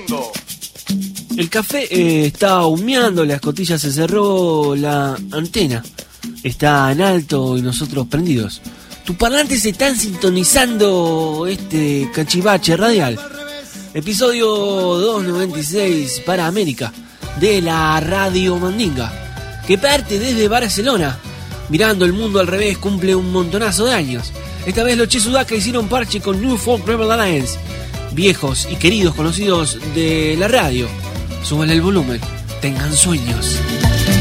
mundo. El café está humeando, la escotilla se cerró, la antena está en alto y nosotros prendidos. Tus parlantes están sintonizando este cachivache radial. Episodio 296 para América de la Radio Mandinga, que parte desde Barcelona. Mirando el mundo al revés, cumple un montonazo de años. Esta vez los Che Sudaca hicieron parche con New Folk Rebel Alliance, viejos y queridos conocidos de la radio. Súbanle el volumen, tengan sueños.